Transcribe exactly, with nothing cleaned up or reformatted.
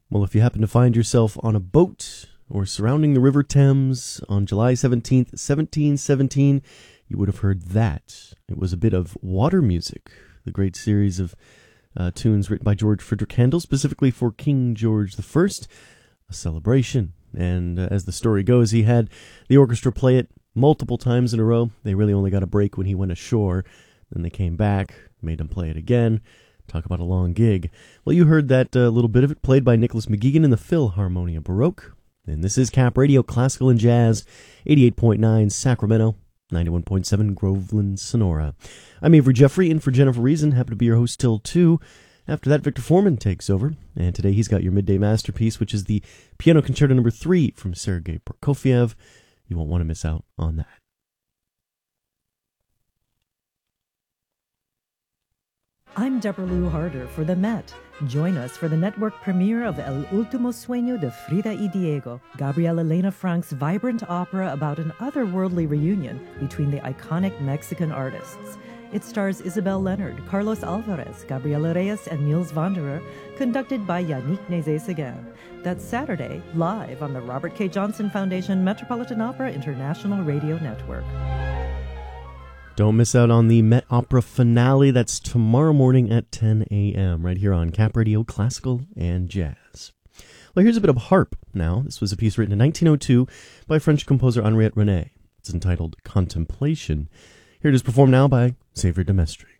Well, if you happen to find yourself on a boat or surrounding the River Thames on July seventeenth, seventeen seventeen, you would have heard that. It was a bit of Water Music, the great series of uh, tunes written by George Frederick Handel, specifically for King George the First, a celebration. And uh, as the story goes, he had the orchestra play it multiple times in a row. They really only got a break when he went ashore. Then they came back, made him play it again. Talk about a long gig. Well, you heard that uh, little bit of it played by Nicholas McGeegan in the Philharmonia Baroque. And this is Cap Radio, Classical and Jazz, eighty-eight point nine Sacramento, ninety-one point seven Groveland, Sonora. I'm Avery Jeffrey, in for Jennifer Reason. Happy to be your host till two. After that, Victor Foreman takes over. And today he's got your midday masterpiece, which is the Piano Concerto number three from Sergei Prokofiev. You won't want to miss out on that. I'm Deborah Lou Harder for The Met. Join us for the network premiere of El Último Sueño de Frida y Diego, Gabriela Elena Frank's vibrant opera about an otherworldly reunion between the iconic Mexican artists. It stars Isabel Leonard, Carlos Alvarez, Gabriela Reyes, and Niels Wanderer, conducted by Yannick Nézet-Séguin. That's Saturday, live on the Robert K. Johnson Foundation Metropolitan Opera International Radio Network. Don't miss out on the Met Opera finale. That's tomorrow morning at ten a.m. right here on Cap Radio, Classical and Jazz. Well, here's a bit of harp now. This was a piece written in nineteen oh two by French composer Henriette René. It's entitled Contemplation. Here it is performed now by Xavier de Mestre.